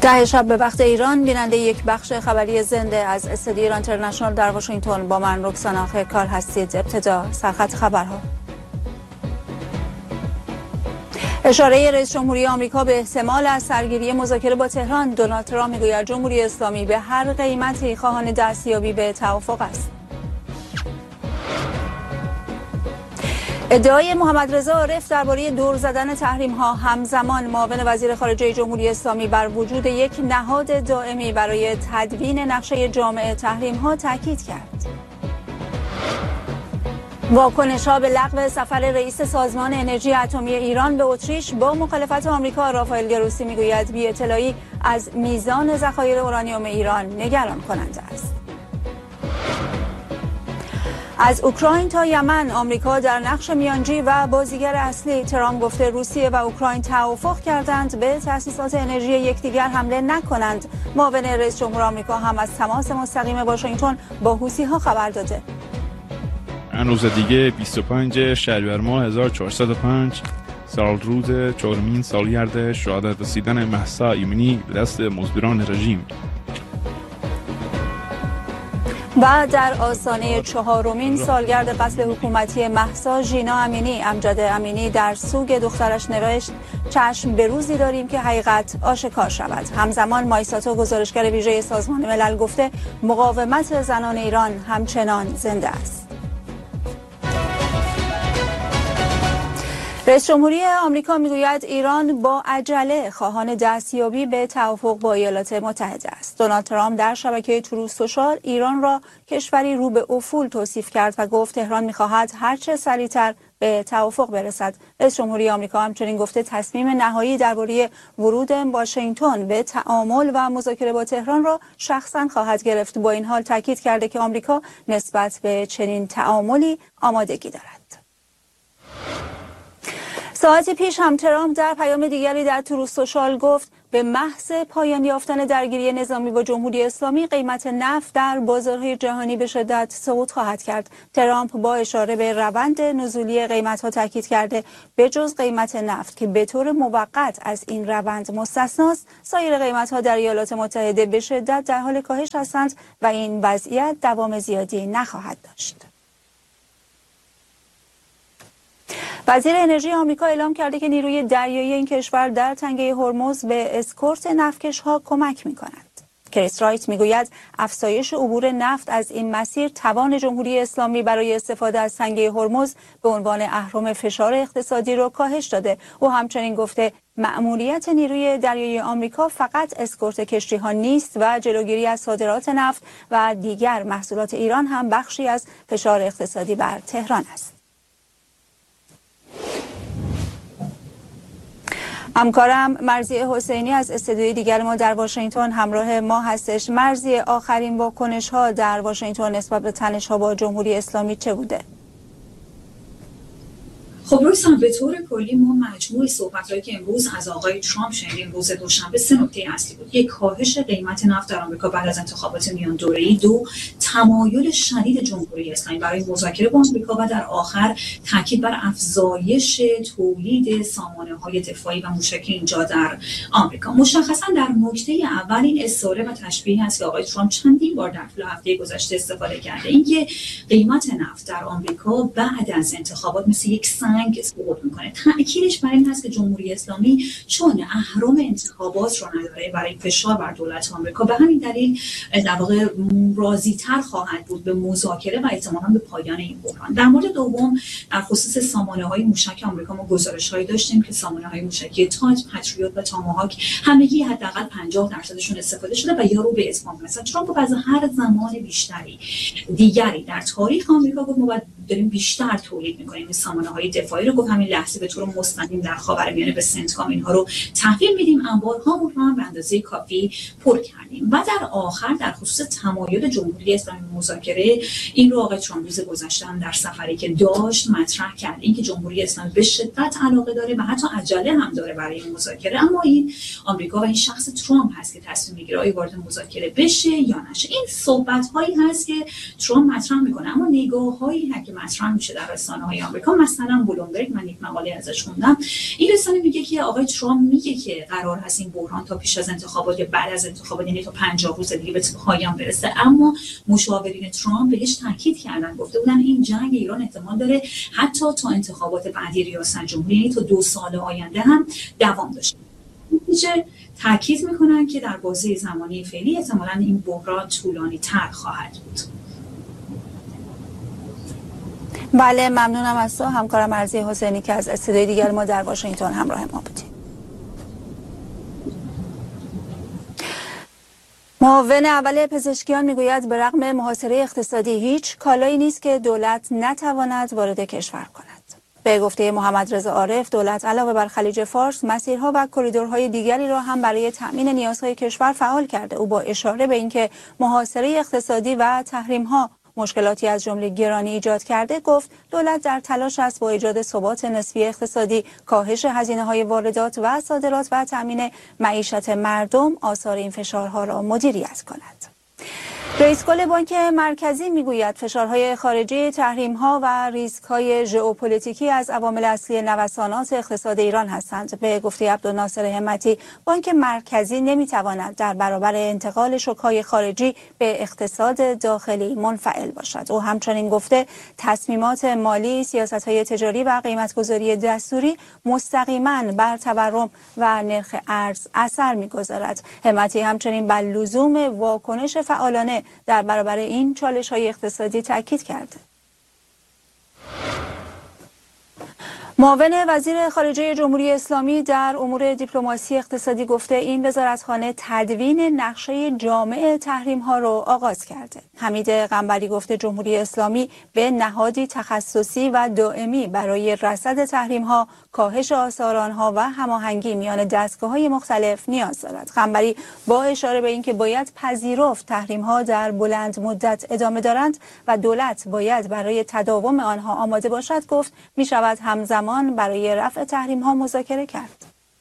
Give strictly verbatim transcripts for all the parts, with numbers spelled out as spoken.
ده شب به وقت ایران بیننده یک بخش خبری زنده از استودیو ایران اینترنشنال در واشنگتن با من رکسانا آخرکار هستید. ابتدا سرخط خبرها. اشاره رئیس جمهوری آمریکا به احتمال از سرگیری مذاکره با تهران. دونالد ترامپ میگوید جمهوری اسلامی به هر قیمتی خواهان دستیابی به توافق است. ادعای محمد رضا عارف درباره دور زدن تحریم ها. همزمان معاون وزیر خارجه جمهوری اسلامی بر وجود یک نهاد دائمی برای تدوین نقشه جامع تحریم ها تاکید کرد. واکنش ها به لغو سفر رئیس سازمان انرژی اتمی ایران به اتریش با مخالفت آمریکا. رافائل گروسی میگوید بی اطلاعی از میزان ذخایر اورانیوم ایران نگران کننده است. از اوکراین تا یمن آمریکا در نقش میانجی و بازیگر اصلی. ترامپ گفته روسیه و اوکراین توافق کردند به تأسیسات انرژی یکدیگر حمله نکنند. معاون رئیس جمهور آمریکا هم از تماس مستقیم واشنگتن با حوثی‌ها خبر داده. روز دیگه بیست و پنج شهریور ماه هزار و چهارصد و پنج سال روز چهارمین سالگرد شهادت رسیدن مهسا امینی به دست مزدوران رژیم. و در آستانه چهارمین سالگرد قتل حکومتی مهسا ژینا امینی، امجد امینی در سوگ دخترش نوشت چشم به روزی داریم که حقیقت آشکار شود. همزمان مایساتو گزارشگر ویژه سازمان ملل گفته مقاومت زنان ایران همچنان زنده است. رئیس جمهوری آمریکا میگوید ایران با عجله خواهان دستیابی به توافق با ایالات متحده است. دونالد ترامپ در شبکه تروث سوشال ایران را کشوری رو به افول توصیف کرد و گفت تهران میخواهد هرچه سریعتر به توافق برسد. رئیس جمهوری آمریکا همچنین گفته تصمیم نهایی درباره ورود واشنگتن به تعامل و مذاکره با تهران را شخصا خواهد گرفت. با این حال تاکید کرده که آمریکا نسبت به چنین تعاملی آمادگی دارد. ساعتی پیش هم ترامپ در پیام دیگری در تروث سوشال گفت به محض پایان یافتن درگیری نظامی با جمهوری اسلامی قیمت نفت در بازارهای جهانی به شدت صعود خواهد کرد. ترامپ با اشاره به روند نزولی قیمت‌ها تاکید کرده به جز قیمت نفت که به طور موقت از این روند مستثناست، سایر قیمت‌ها در ایالات متحده به شدت در حال کاهش هستند و این وضعیت دوام زیادی نخواهد داشت. وزیر انرژی آمریکا اعلام کرده که نیروی دریایی این کشور در تنگه هرمز به اسکورت نفتکش‌ها کمک می‌کند. کریس رایت میگوید افزایش عبور نفت از این مسیر توان جمهوری اسلامی برای استفاده از تنگه هرمز به عنوان اهرم فشار اقتصادی را کاهش داده. او همچنین گفته مأموریت نیروی دریایی آمریکا فقط اسکورت کشتی‌ها نیست و جلوگیری از صادرات نفت و دیگر محصولات ایران هم بخشی از فشار اقتصادی بر تهران است. همکارم مرضیه حسینی از استودیوی دیگر ما در واشنگتن همراه ما هستش. مرضیه، آخرین واکنش ها در واشنگتن نسبت به تنش ها با جمهوری اسلامی چه بوده؟ خب روزم به طور کلی ما مجموع صحبت‌هایی که امروز از آقای ترامپ شنیدیم روز دوشنبه سه نکته اصلی بود. یک، کاهش قیمت نفت در آمریکا بعد از انتخابات میان دوره‌ای. دو، تمایل شدید جمهوری اسلامی برای مذاکره با آمریکا و در آخر تاکید بر افزایش تولید سامانه‌های دفاعی و موشکی اینجا در آمریکا. مشخصا در نکته اول این استعاره و تشبیه است که آقای ترامپ چندین بار در طول هفته گذشته استفاده کرده، اینکه قیمت نفت در آمریکا بعد از انتخابات مثل یک سنگ سقوط میکنه. تأکیدش بر این هست که جمهوری اسلامی چون اهرم انتخابات رو نداره برای فشار بر دولت آمریکا، به همین دلیل در واقع راضی‌تر خواهد بود به مذاکره و احتمالاً به پایان این بحران. در مورد دوم، در خصوص سامانه‌های موشک آمریکا ما گزارش‌هایی داشتیم که سامانه‌های موشکی تاج، پتریوت و تاماهاک همگی حداقل پنجاه درصدشون استفاده شده و یا رو به اتمام رسید. ترامپ از هر زمان بیشتری دیگری در تاریخ آمریکا گفت ما باید داریم بیشتر تولید می‌کنیم این سامانه‌های دفاعی رو. گفت همین لحظه به طور مستقیم در خاورمیانه به سنتکام اینها رو تحویل میدیم، انبارهامون رو هم به اندازه کافی پر کردیم. و در آخر در خصوص تمایل جمهوری اسلامی مذاکره، این رو آقای ترامپ روز گذشته هم در سفری که داشت مطرح کرد، اینکه جمهوری اسلامی به شدت علاقه داره و حتی عجله هم داره برای این مذاکره، اما این آمریکا و این شخص ترامپ هست که تصمیم میگیره آیا وارد مذاکره بشه یا نشه. این صحبت‌هایی هست که ترامپ مطرح میکنه، اما نگاه‌هایی که مطرح میشه در رسانه‌های آمریکا. مثلا بلومبرگ، من یک مقاله ازش خوندم، این رسانه میگه که آقای ترامپ میگه که قرار هست این بحران تا پیش از انتخابات یا بعد از انتخابات، یعنی تا پنجاه روز دیگه به پایان برسه. اما مشاورین ترامپ بهش تاکید کردن، گفته بودن این جنگ ایران احتمال داره حتی تا انتخابات بعدی ریاست جمهوری، یعنی تا دو سال آینده هم دوام داشته. نتیجه تاکید میکنن که در بازه زمانی فعلی احتمالاً این بحران طولانی تر خواهد بود. بله، ممنونم از تو همکارم مرضی حسینی که از استودیوی دیگر ما در واشنگتن همراه ما بودیم. معاون اول پزشکیان میگوید به رغم محاصره اقتصادی هیچ کالایی نیست که دولت نتواند وارد کشور کند. به گفته محمد رضا عارف، دولت علاوه بر خلیج فارس مسیرها و کریدورهای دیگری را هم برای تأمین نیازهای کشور فعال کرده. او با اشاره به اینکه محاصره اقتصادی و تحریم‌ها مشکلاتی از جمله گرانی ایجاد کرده، گفت دولت در تلاش است با ایجاد ثبات نسبی اقتصادی، کاهش هزینه‌های واردات و صادرات و تأمین معیشت مردم آثار این فشارها را مدیریت کند. رئیس کل بانک مرکزی میگوید فشارهای خارجی، تحریم‌ها و ریسک‌های ژئوپلیتیکی از عوامل اصلی نوسانات اقتصاد ایران هستند. به گفته عبدالناصر همتی، بانک مرکزی نمی‌تواند در برابر انتقال شوک‌های خارجی به اقتصاد داخلی منفعل باشد. او همچنین گفته تصمیمات مالی، سیاست‌های تجاری و قیمت‌گذاری دستوری مستقیماً بر تورم و نرخ ارز اثر می‌گذارد. همتی همچنین بر لزوم واکنش فعالانه در برابر این چالش‌های اقتصادی تاکید کرده. معاون وزیر خارجه جمهوری اسلامی در امور دیپلماسی اقتصادی گفته این وزارتخانه تدوین نقشه جامع تحریم‌ها را آغاز کرده. حمید قنبری گفته جمهوری اسلامی به نهادی تخصصی و دائمی برای رصد تحریم‌ها، کاهش آثار آنها و هماهنگی میان دستگاه‌های مختلف نیاز دارد. قنبری با اشاره به اینکه باید پذیرفت تحریم‌ها در بلند مدت ادامه دارند و دولت باید برای تداوم آنها آماده باشد، گفت می‌شود همزمان برای رفع تحریم ها مذاکره کرد.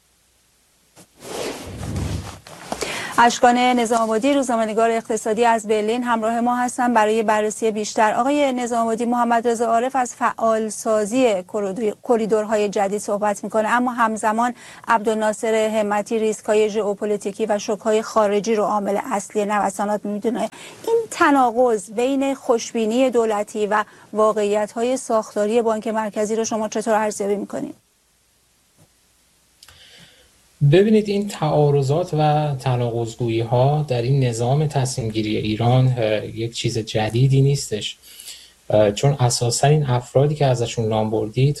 اشکان نظام‌آبادی، روزنامه‌نگار اقتصادی از برلین همراه ما هستند برای بررسی بیشتر. آقای نظام‌آبادی، محمد رضا عارف از فعالسازی کریدورهای جدید صحبت میکنه، اما همزمان عبدالناصر همتی ریسک‌های ژئوپلیتیکی و شوک‌های خارجی رو عامل اصلی نوسانات میدونه. این تناقض بین خوشبینی دولتی و واقعیت‌های ساختاری بانک مرکزی رو شما چطور ارزیابی میکنید؟ ببینید، این تعارضات و تناقض‌گویی ها در این نظام تصمیم گیری ایران یک چیز جدیدی نیستش، چون اساسا این افرادی که ازشون نام بردید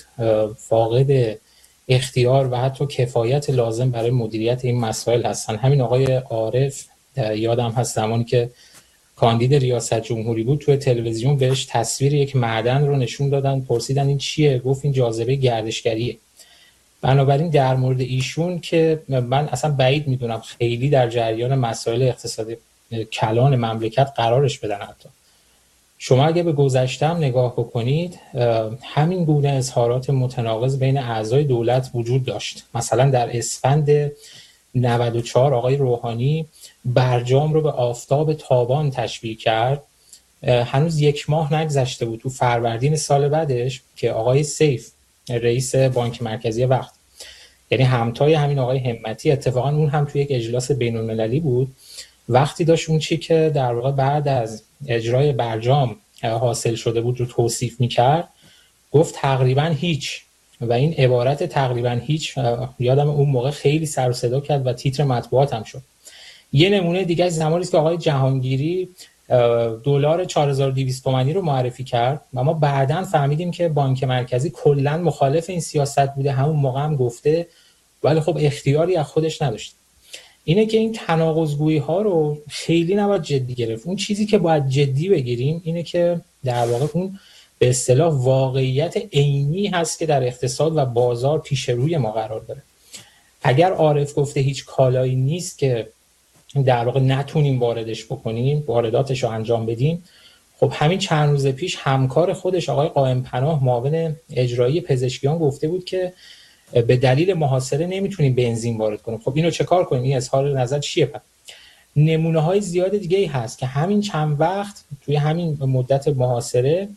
فاقد اختیار و حتی کفایت لازم برای مدیریت این مسائل هستن. همین آقای عارف یادم هست زمانی که کاندید ریاست جمهوری بود توی تلویزیون بهش تصویر یک معدن رو نشون دادن، پرسیدن این چیه؟ گفت این جاذبه گردشگریه. بنابراین در مورد ایشون که من اصلا بعید میدونم خیلی در جریان مسائل اقتصادی کلان مملکت قرارش بدن. حتی شما اگه به گذشته‌ام نگاه بکنید، همین گونه اظهارات متناقض بین اعضای دولت وجود داشت. مثلا در اسفند نود و چهار آقای روحانی برجام رو به آفتاب تابان تشبیه کرد. هنوز یک ماه نگذشته بود تو فروردین سال بعدش که آقای سیف رئیس بانک مرکزی وقت، یعنی همتای همین آقای همتی، اتفاقا اون هم توی یک اجلاس بین المللی بود، وقتی داشت اون چی که در واقع بعد از اجرای برجام حاصل شده بود رو توصیف میکرد، گفت تقریبا هیچ. و این عبارت تقریبا هیچ یادم اون موقع خیلی سر و صدا کرد و تیتر مطبوعات هم شد. یه نمونه دیگه زمانی است که آقای جهانگیری دلار چهار هزار و دویست تومانی رو معرفی کرد و ما بعداً فهمیدیم که بانک مرکزی کلاً مخالف این سیاست بوده. همون موقع هم گفته، ولی خب اختیاری از خودش نداشت. اینه که این تناقض‌گویی ها رو خیلی نباید جدی گرفت. اون چیزی که باید جدی بگیریم اینه که در واقع اون به اصطلاح واقعیت عینی هست که در اقتصاد و بازار پیش روی ما قرار داره. اگر عارف گفته هیچ کالایی نیست که در واقع نتونیم واردش بکنیم، وارداتش رو انجام بدیم، خب همین چند روز پیش همکار خودش آقای قائم پناه معاون اجرایی پزشکیان گفته بود که به دلیل محاصره نمیتونیم بنزین وارد کنیم. خب اینو چه کار کنیم؟ این اظهار نظر چیه؟ پس نمونه های زیاد دیگه ای هست که همین چند وقت توی همین مدت محاصره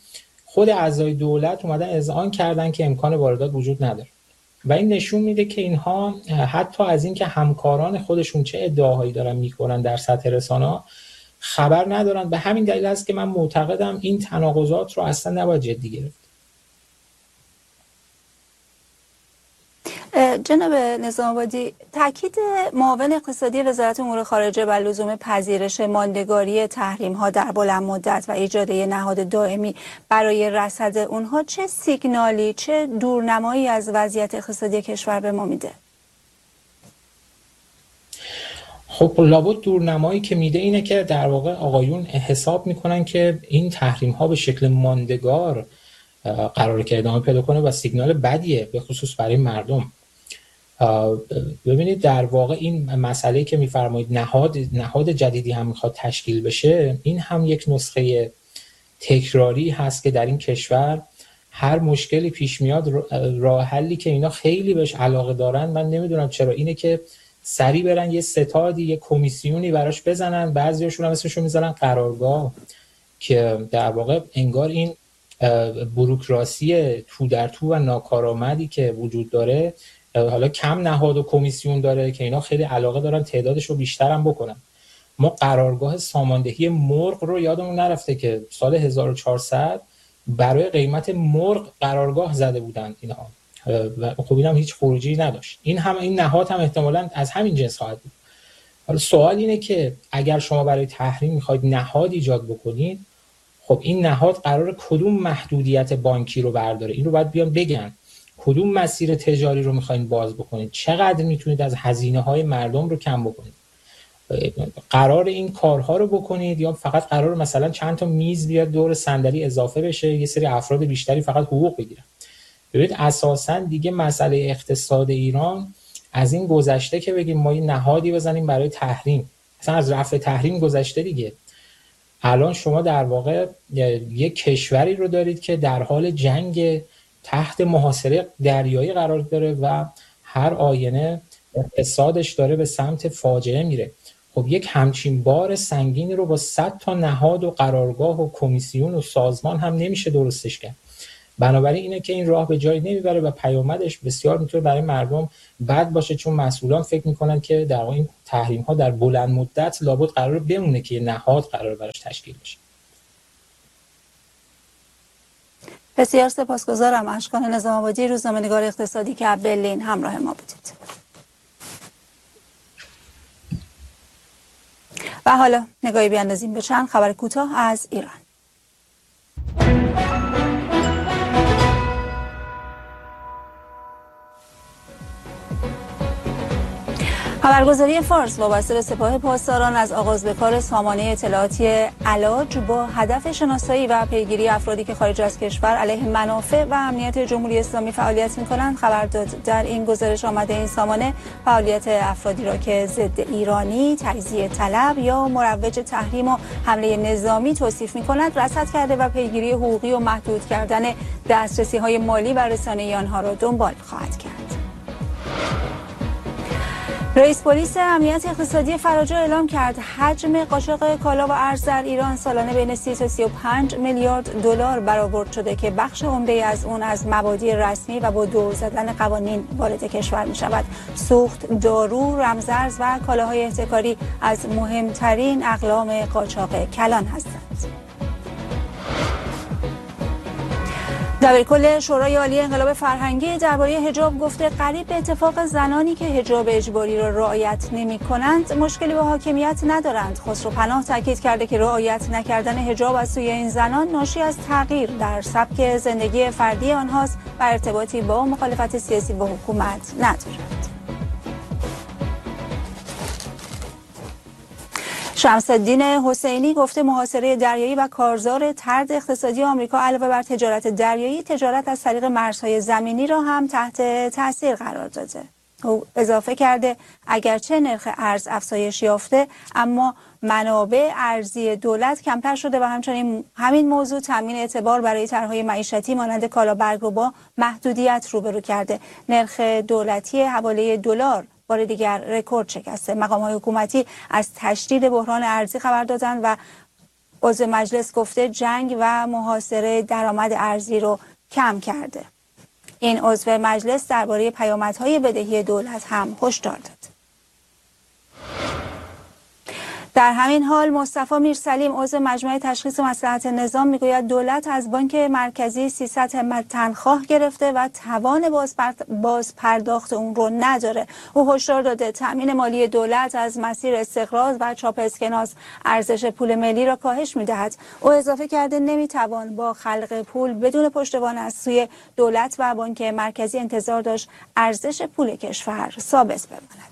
خود اعضای دولت اومدن اذعان کردن که امکان واردات وجود نداره و این نشون میده که اینها حتی از اینکه همکاران خودشون چه ادعاهایی دارن میکنن در سطح رسانه‌ها خبر ندارن. به همین دلیل است که من معتقدم این تناقضات رو اصلا نباید جدی گرفت. جناب نظام آبادی، تاکید معاون اقتصادی وزارت امور خارجه بر لزوم پذیرش ماندگاری تحریم‌ها در بلند مدت و ایجاد نهاد دائمی برای رصد اونها چه سیگنالی، چه دورنمایی از وضعیت اقتصادی کشور به ما میده؟ خب لابد دورنمایی که میده اینه که در واقع آقایون حساب میکنن که این تحریم‌ها به شکل ماندگار قراره که ادامه پیدا کنه و سیگنال بدیه به خصوص برای مردم. ببینید در واقع این مسئله که میفرمایید نهاد نهاد جدیدی هم میخواد تشکیل بشه، این هم یک نسخه تکراری هست که در این کشور هر مشکلی پیش میاد راه حلی که اینا خیلی بهش علاقه دارن، من نمیدونم چرا، اینه که سری برن یه ستادی یه کمیسیونی براش بزنن، بعضیاشون هم اسمشو میذارن قرارگاه، که در واقع انگار این بوروکراسی تو در تو و ناکارآمدی که وجود داره حالا کم نهاد و کمیسیون داره که اینا خیلی علاقه دارن تعدادش رو بیشتر هم بکنن. ما قرارگاه ساماندهی مرغ رو یادمون نرفته که سال هزار و چهارصد برای قیمت مرغ قرارگاه زده بودن اینها و خب اینم هیچ خروجی نداشت. این هم این نهاد هم احتمالاً از همین جنس خواهد بود. حالا سوال اینه که اگر شما برای تحریم میخواید نهاد ایجاد بکنید، خب این نهاد قراره کدوم محدودیت بانکی رو برداره؟ این رو باید بیان بگن. کدوم مسیر تجاری رو میخواین باز بکنید؟ چقدر میتونید از هزینه های مردم رو کم بکنید؟ قرار این کارها رو بکنید یا فقط قرار مثلا چند تا میز بیاد دور صندلی اضافه بشه، یه سری افراد بیشتری فقط حقوق بگیرن؟ ببینید اساساً دیگه مسئله اقتصاد ایران از این گذشته که بگیم ما یه نهادی بزنیم برای تحریم، اصلا از رفع تحریم گذشته دیگه. الان شما در واقع یک کشوری رو دارید که در حال جنگ تحت محاصره دریایی قرار داره و هر آینه اقتصادش داره به سمت فاجعه میره. خب یک همچین بار سنگینی رو با صد تا نهاد و قرارگاه و کمیسیون و سازمان هم نمیشه درستش کرد. بنابراین اینه که این راه به جایی نمیبره و پیامدش بسیار میتونه برای مردم بد باشه، چون مسئولان فکر میکنن که در واقع این تحریم ها در بلند مدت لابد قرار بمونه که یه نهاد قرار براش تشکیل بشه. بسیار سپاسگزارم. اشکان نظام آبادی، روزنامه‌نگار اقتصادی که برلین همراه ما بودید. و حالا نگاهی بیاندازیم به چند خبر کوتاه از ایران. خبرگزاری فارس وابسته به سپاه پاسداران از آغاز به کار سامانه اطلاعاتی علاج با هدف شناسایی و پیگیری افرادی که خارج از کشور علیه منافع و امنیت جمهوری اسلامی فعالیت می‌کنند خبر داد. در این گزارش آمده این سامانه فعالیت افرادی را که ضد ایرانی، تجزیه طلب یا مروج تحریم و حمله نظامی توصیف می‌کند رصد کرده و پیگیری حقوقی و محدود کردن دسترسی‌های مالی و رسانه‌ای آنها را دنبال خواهد کرد. رئیس پلیس امنیت اقتصادی فراجا اعلام کرد حجم قاچاق کالا و ارز در ایران سالانه بین سی تا سی و پنج میلیارد دلار برآورد شده که بخش عمده از اون از مبادی رسمی و با دور زدن قوانین وارد کشور می شود. سوخت، دارو، رمزارز و کالاهای احتکاری از مهمترین اقلام قاچاق کلان هستند. دبیرکل شورای عالی انقلاب فرهنگی درباره حجاب گفته قریب به اتفاق زنانی که حجاب اجباری را رعایت نمی کنند مشکلی با حاکمیت ندارند. خسرو پناه تاکید کرده که رعایت نکردن حجاب از سوی این زنان ناشی از تغییر در سبک زندگی فردی آنهاست و ارتباطی با مخالفت سیاسی با حکومت ندارد. شمس الدین حسینی گفته محاصره دریایی و کارزار طرد اقتصادی آمریکا علاوه بر تجارت دریایی، تجارت از طریق مرزهای زمینی را هم تحت تاثیر قرار داده. او اضافه کرده اگرچه نرخ ارز افزایش یافته اما منابع ارزی دولت کمتر شده و همچنین همین موضوع تامین اعتبار برای طرحهای معیشتی مانند کالابرگ رو با محدودیت روبرو کرده. نرخ دولتی حواله دلار بار دیگر رکورد شکسته. مقام‌های حکومتی از تشدید بحران ارزی خبر دادند و عضو مجلس گفته جنگ و محاصره درآمد ارزی رو کم کرده. این عضو مجلس درباره پیامدهای بدهی دولت هم هشدار داد. در همین حال مصطفی میرسلیم عضو مجمع تشخیص مصلحت نظام میگوید دولت از بانک مرکزی سیصد همت تنخواه گرفته و توان باز پرداخت اون رو نداره. او هشدار داده تأمین مالی دولت از مسیر استقراض و چاپ اسکناس ارزش پول ملی را کاهش میدهد. او اضافه کرده نمیتوان با خلق پول بدون پشتوانه از سوی دولت و بانک مرکزی انتظار داشت ارزش پول کشور ثابت بماند.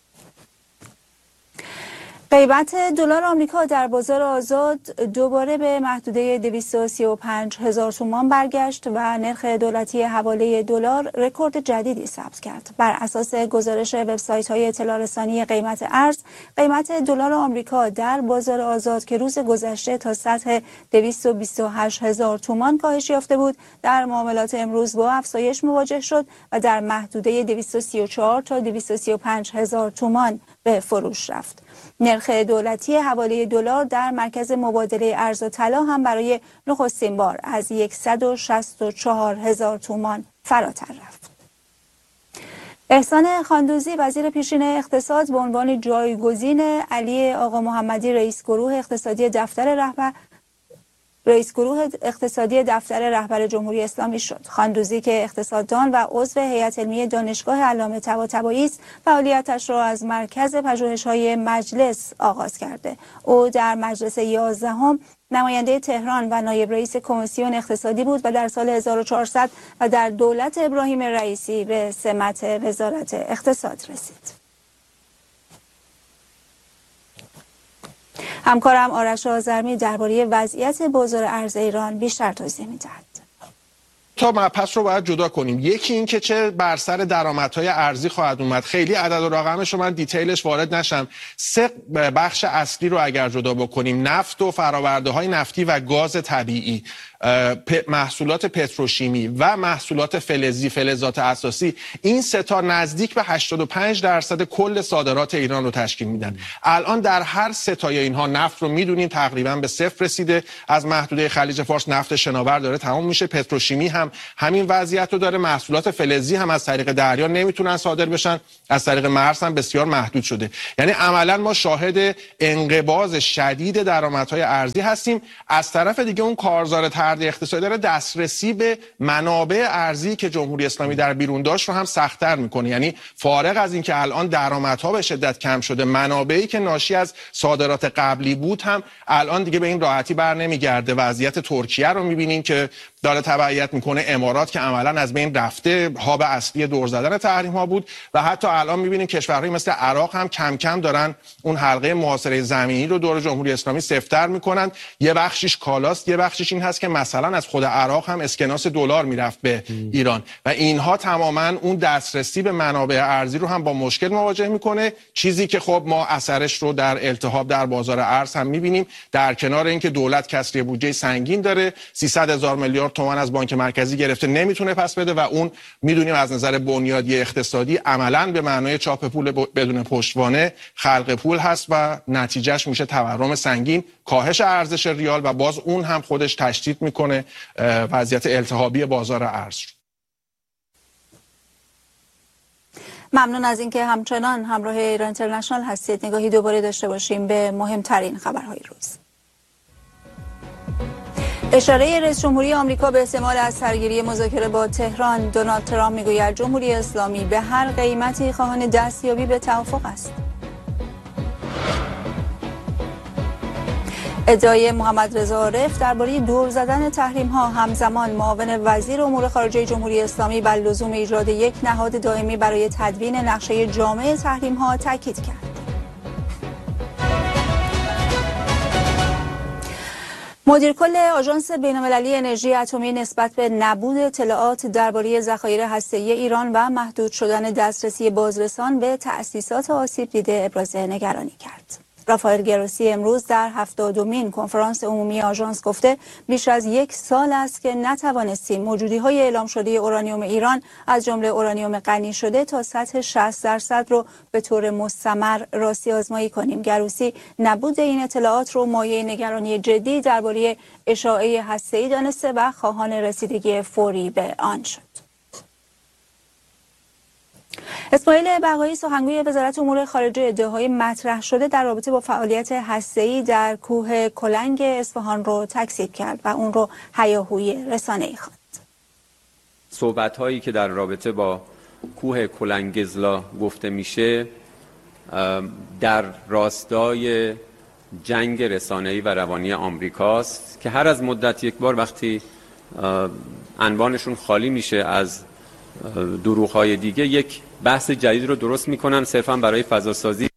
قیمت دلار آمریکا در بازار آزاد دوباره به محدوده دویست و سی و پنج هزار تومان برگشت و نرخ دولتی حواله دلار رکورد جدیدی ثبت کرد. بر اساس گزارش وبسایت‌های اطلاع رسانی قیمت ارز، قیمت دلار آمریکا در بازار آزاد که روز گذشته تا سطح دویست و بیست و هشت هزار تومان کاهش یافته بود، در معاملات امروز با افزایش مواجه شد و در محدوده دویست و سی و چهار تا دویست و سی و پنج هزار تومان به فروش رفت. نرخ دولتی حواله دلار در مرکز مبادله ارز و طلا هم برای نخستین بار از صد و شصت و چهار هزار تومان فراتر رفت. احسان خاندوزی وزیر پیشین اقتصاد به عنوان جایگزین علی آقا محمدی رئیس گروه اقتصادی دفتر رهبر رئیس گروه اقتصادی دفتر رهبر جمهوری اسلامی شد. خاندوزی که اقتصاددان و عضو هیئت علمی دانشگاه علامه طباطبایی است، فعالیتش را از مرکز پژوهش‌های مجلس آغاز کرده. او در مجلس یازدهم نماینده تهران و نایب رئیس کمیسیون اقتصادی بود و در سال هزار و چهارصد و در دولت ابراهیم رئیسی به سمت وزارت اقتصاد رسید. همکارم آرش آذرمی درباره وضعیت بازار ارز ایران بیشتر توضیح می‌دهد. تا مبحث رو باید جدا کنیم. یکی این که چه بر سر درآمدهای ارزی خواهد اومد. خیلی عدد و رقمش رو من دیتیلش وارد نشم. سه بخش اصلی رو اگر جدا بکنیم، نفت و فرآورده‌های نفتی و گاز طبیعی، محصولات پتروشیمی و محصولات فلزی، فلزات اساسی، این سه تا نزدیک به هشتاد و پنج درصد کل صادرات ایران رو تشکیل میدن. الان در هر سه تای اینها نفت رو میدونیم تقریبا به صفر رسیده. از محدوده خلیج فارس نفت شناور داره تمام میشه. پتروشیمی هم همین وضعیت رو داره. محصولات فلزی هم از طریق دریا نمیتونن صادر بشن، از طریق مرز هم بسیار محدود شده. یعنی عملا ما شاهد انقباض شدید درآمدهای ارزی هستیم. از طرف دیگه اون کارزار اقتصادی داره دسترسی به منابع ارزی که جمهوری اسلامی در بیرون داشت رو هم سخت‌تر میکنه. یعنی فارغ از اینکه الان درآمدها به شدت کم شده، منابعی که ناشی از صادرات قبلی بود هم الان دیگه به این راحتی بر نمیگرده. وضعیت ترکیه رو میبینیم که داره تبعیت میکنه، امارات که عملا از بین رفته، هاب اصلی دور زدن تحریم ها بود، و حتی الان میبینیم کشورهایی مثل عراق هم کم کم دارن اون حلقه محاصره زمینی رو دور جمهوری اسلامی سفت‌تر میکنن. یه بخشش کالاست، یه بخشش این هست که مثلا از خود عراق هم اسکناس دلار میرفت به ایران و اینها تماما اون دسترسی به منابع ارزی رو هم با مشکل مواجه میکنه. چیزی که خب ما اثرش رو در التهاب در بازار ارز هم میبینیم. در کنار اینکه دولت کسری بودجه سنگین داره، سیصد هزار میلیارد تومان از بانک مرکزی گرفته نمیتونه پس بده و اون میدونیم از نظر بنیادی اقتصادی عملاً به معنای چاپ پول بدون پشتوانه خلق پول هست و نتیجهش میشه تورم سنگین، کاهش ارزش ریال و باز اون هم خودش تشدید میکنه وضعیت التهابی بازار ارز. ممنون از اینکه همچنان همراه ایران اینترنشنال هستید. نگاهی دوباره داشته باشیم به مهمترین خبرهای روز. اشاره رئیس جمهوری آمریکا به احتمال از سرگیری مذاکره با تهران. دونالد ترامپ میگوید جمهوری اسلامی به هر قیمتی خواهان دستیابی به توافق است. ادعای محمد رضا عارف درباره دور زدن تحریم ها همزمان معاون وزیر امور خارجه جمهوری اسلامی بر لزوم ایجاد یک نهاد دائمی برای تدوین نقشه جامع تحریم ها تاکید کرد. مدیر کل آژانس بین‌المللی انرژی اتمی نسبت به نبود اطلاعات درباره ذخایر هسته‌ای ایران و محدود شدن دسترسی بازرسان به تأسیسات آسیب دیده ابراز نگرانی کرد. رافائل گروسی امروز در هفتادمین کنفرانس عمومی آژانس گفته بیش از یک سال است که نتوانستیم موجودی‌های اعلام شده اورانیوم ایران از جمله اورانیوم غنی شده تا سطح شصت درصد رو به طور مستمر راستی آزمایی کنیم. گروسی نبود این اطلاعات رو مایه نگرانی جدی درباره اشاعه هسته‌ای دانسته و خواهان رسیدگی فوری به آن شد. اسماعیل بقایی سخنگوی وزارت امور خارجه ادعاهای مطرح شده در رابطه با فعالیت هسته‌ای در کوه کلنگ اصفهان رو تکذیب کرد و اون رو هیاهوی رسانه‌ای خواند. صحبت‌هایی که در رابطه با کوه کلنگزلا گفته میشه در راستای جنگ رسانه‌ای و روانی آمریکاست که هر از مدت یک بار وقتی عنوانشون خالی میشه از دروغ‌های دیگه یک بحث جدید رو درست میکنن صرفا برای فضاسازی.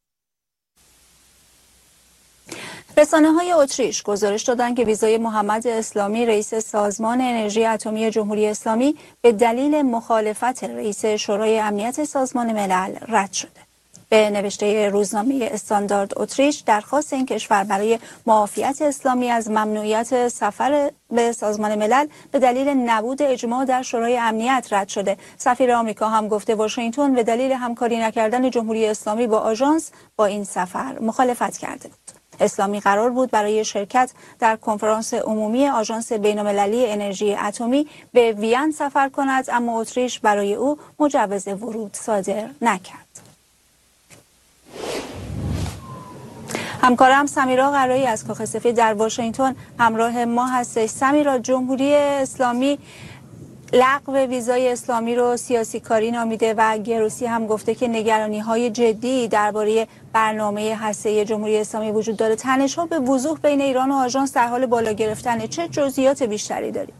رسانه‌های اتریش گزارش دادند که ویزای محمد اسلامی رئیس سازمان انرژی اتمی جمهوری اسلامی به دلیل مخالفت رئیس شورای امنیت سازمان ملل رد شده. به نوشته روزنامه استاندارد اتریش درخواست این کشور برای معافیت اسلامی از ممنوعیت سفر به سازمان ملل به دلیل نبود اجماع در شورای امنیت رد شده. سفیر آمریکا هم گفته واشنگتن به دلیل همکاری نکردن جمهوری اسلامی با آژانس با این سفر مخالفت کرده بود. اسلامی قرار بود برای شرکت در کنفرانس عمومی آژانس بین‌المللی انرژی اتمی به وین سفر کند، اما اتریش برای او مجوز ورود صادر نکرد. همکارم سمیرا قرایی از کاخ سفید در واشنگتن همراه ما هستش. سمیرا، جمهوری اسلامی لغو ویزای اسلامی رو سیاسی کاری نامیده و گروسی هم گفته که نگرانی‌های جدی درباره برنامه هسته‌ای جمهوری اسلامی وجود داره. تنش‌ها به وضوح بین ایران و آژانس در حال بالا گرفتن. چه جزئیات بیشتری دارید؟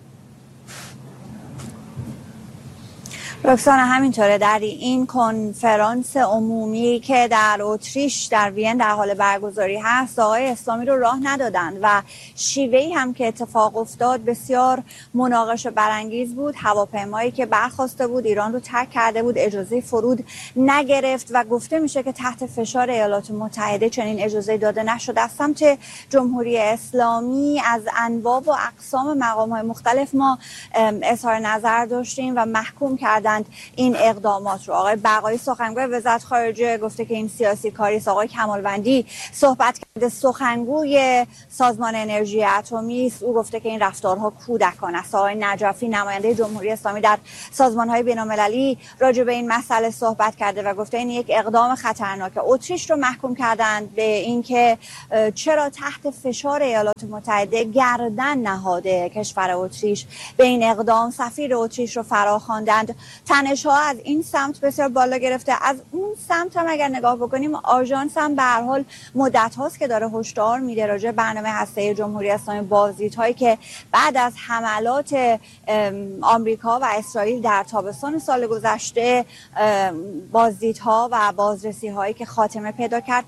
رکسانا، همینطوره. در این کنفرانس عمومی که در اتریش در وین در حال برگزاری هست، آقای اسلامی رو راه ندادند و شیوهی هم که اتفاق افتاد بسیار مناقشه برانگیز بود. هواپیمایی که برخاسته بود ایران رو ترک کرده بود، اجازه فرود نگرفت و گفته میشه که تحت فشار ایالات متحده چنین اجازه داده نشد. از سمت جمهوری اسلامی از انواع و اقسام مقام‌های مختلف ما اظهار نظر داشتیم و محکوم کردن این اقدامات رو. آقای بقایی سخنگوی وزارت خارجه گفته که این سیاسی کاری است. آقای کمالوندی صحبت کرده، سخنگوی سازمان انرژی اتمی است، او گفته که این رفتارها کودکانه است. آقای نجفی نماینده جمهوری اسلامی در سازمان‌های بین‌المللی راجع به این مسئله صحبت کرده و گفته این یک اقدام خطرناکه. اتریش رو محکوم کردند به اینکه چرا تحت فشار ایالات متحده گردن نهاده کشور اتریش به این اقدام. سفیر اتریش رو فراخواندند. تنش‌ها از این سمت بسیار بالا گرفته. از اون سمت هم اگر نگاه بکنیم، آژانس هم به هر حال مدت هاست که داره هشدار میده راجع به برنامه هسته‌ای جمهوری اسلامی. بازدیدهایی که بعد از حملات آمریکا و اسرائیل در تابستان سال گذشته، بازدیدها و بازرسی‌هایی که خاتمه پیدا کرد